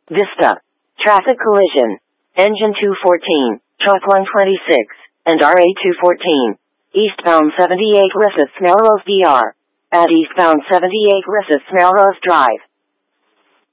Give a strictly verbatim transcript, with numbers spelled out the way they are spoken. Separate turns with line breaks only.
Vista. Traffic collision. Engine two fourteen, truck one twenty-six, and R A two fourteen. Eastbound seventy-eight Griffiths Melrose D R. At eastbound seventy-eight Griffiths Melrose Drive.